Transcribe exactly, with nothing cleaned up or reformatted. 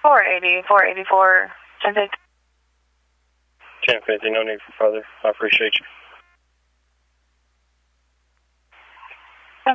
four eighty, four eighty-four, ten fifty. ten fifty, no need for further. I appreciate you.